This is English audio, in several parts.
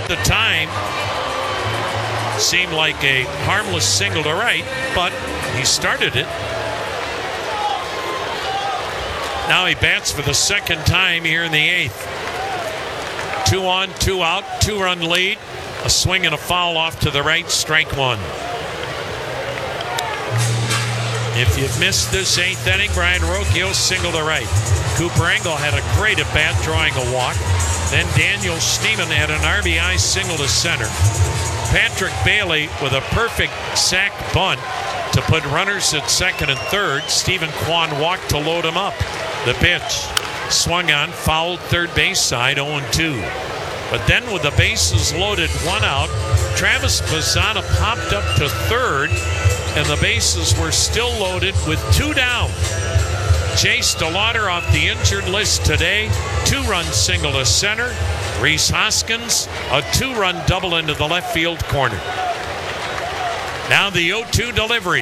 the time, seemed like a harmless single to right, but he started it. Now he bats for the second time here in the eighth. 2 on, 2 out, 2-run lead. A swing and a foul off to the right, strike one. If you've missed this eighth inning, Brian Rocchio single to right. Cooper Engel had a great at-bat drawing a walk. Then Daniel Schneemann had an RBI single to center. Patrick Bailey with a perfect sac bunt to put runners at second and third. Stephen Kwan walked to load him up. The pitch swung on, fouled third base side, 0-2. But then with the bases loaded, 1 out, Travis Bazzana popped up to third, and the bases were still loaded with 2 down. Chase DeLauder off the injured list today. 2-run single to center. Rhys Hoskins, a 2-run double into the left field corner. Now the 0-2 delivery.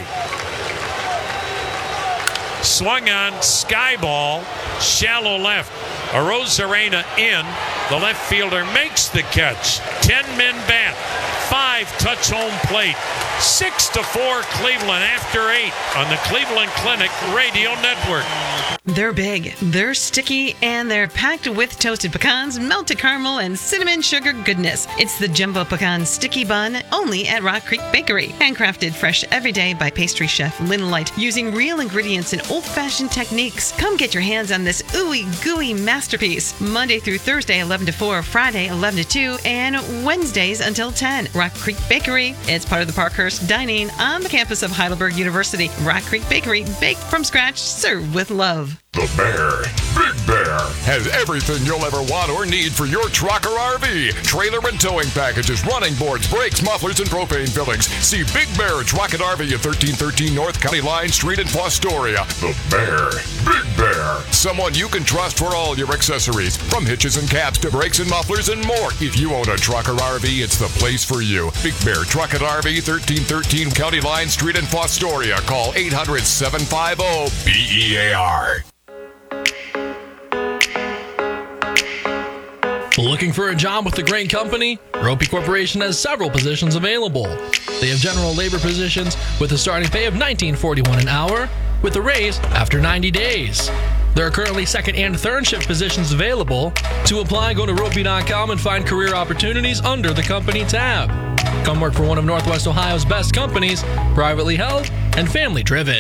Swung on, sky ball, shallow left. Arozarena in. The left fielder makes the catch. 10-men bat. 5 touch home plate. 6-4 Cleveland after 8 on the Cleveland Clinic Radio Network. They're big, they're sticky, and they're packed with toasted pecans, melted caramel, and cinnamon sugar goodness. It's the Jumbo Pecan Sticky Bun, only at Rock Creek Bakery. Handcrafted fresh every day by pastry chef Lynn Light, using real ingredients and old-fashioned techniques. Come get your hands on this ooey gooey masterpiece. Monday through Thursday, 11 to 4, Friday, 11 to 2, and Wednesdays until 10. Rock Creek Bakery. It's part of the Parkhurst Dining on the campus of Heidelberg University. Rock Creek Bakery, baked from scratch, served with love. The Bear, Big Bear, has everything you'll ever want or need for your truck or RV. Trailer and towing packages, running boards, brakes, mufflers, and propane fillings. See Big Bear Truck and RV at 1313 North County Line Street in Fostoria. The Bear, Big Bear, someone you can trust for all your accessories, from hitches and caps to brakes and mufflers and more. If you own a truck or RV, it's the place for you. Big Bear Truck and RV, 1313 County Line Street in Fostoria. Call 800-750-BEAR. Looking for a job with a great company? Ropey Corporation has several positions available. They have general labor positions with a starting pay of $19.41 an hour, with a raise after 90 days. There are currently second and third shift positions available. To apply, go to ropey.com and find career opportunities under the company tab. Come work for one of Northwest Ohio's best companies, privately held and family driven.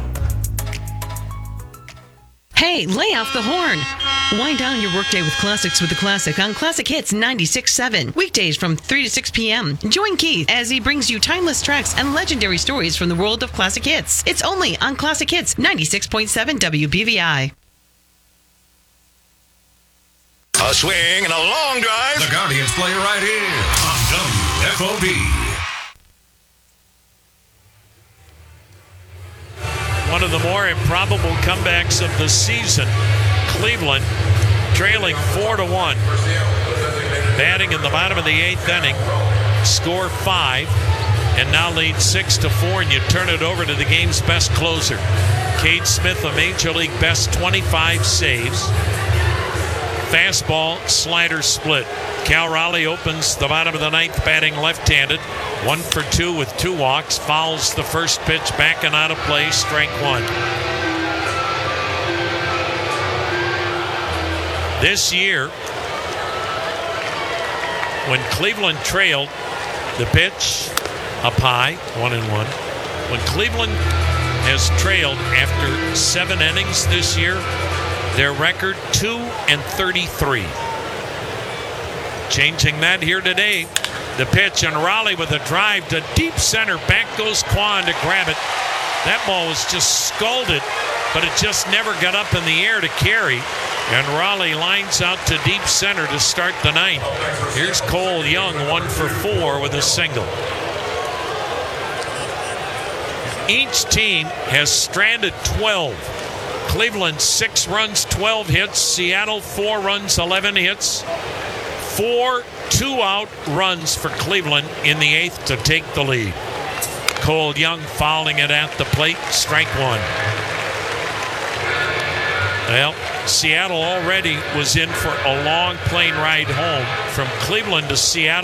Hey, lay off the horn. Wind down your workday with classics with the classic on Classic Hits 96.7. Weekdays from 3 to 6 p.m. Join Keith as he brings you timeless tracks and legendary stories from the world of classic hits. It's only on Classic Hits 96.7 WBVI. A swing and a long drive. The Guardians play right here on WFOB. One of the more improbable comebacks of the season. Cleveland trailing 4-1. Batting in the bottom of the 8th inning. Score 5 and now lead 6-4, and you turn it over to the game's best closer. Cade Smith, a Major League best 25 saves. Fastball, slider split. Cal Raleigh opens the bottom of the 9th batting left-handed. 1 for 2 with 2 walks. Fouls the first pitch back and out of play. Strike 1. This year, when Cleveland trailed, the pitch up high, 1-1. When Cleveland has trailed after 7 innings this year, their record 2-33. Changing that here today. The pitch, and Raleigh with a drive to deep center. Back goes Kwan to grab it. That ball was just scalded, but it just never got up in the air to carry. And Raleigh lines out to deep center to start the 9th. Here's Cole Young, 1 for 4 with a single. Each team has stranded 12. Cleveland 6 runs, 12 hits. Seattle 4 runs, 11 hits. 4 2-out runs for Cleveland in the 8th to take the lead. Cole Young fouling it at the plate. Strike 1. Well, Seattle already was in for a long plane ride home from Cleveland to Seattle.